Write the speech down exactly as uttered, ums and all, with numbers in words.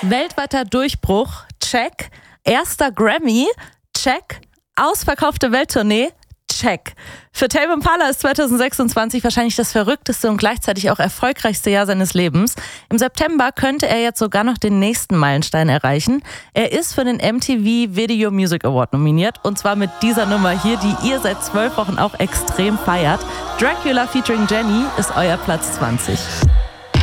Weltweiter Durchbruch, check. Erster Grammy, check. Ausverkaufte Welttournee, check. Für Tame Impala ist zwanzig sechsundzwanzig wahrscheinlich das verrückteste und gleichzeitig auch erfolgreichste Jahr seines Lebens. Im September könnte er jetzt sogar noch den nächsten Meilenstein erreichen. Er ist für den M T V Video Music Award nominiert und zwar mit dieser Nummer hier, die ihr seit zwölf Wochen auch extrem feiert. Dracula featuring Jenny ist euer Platz zwanzig.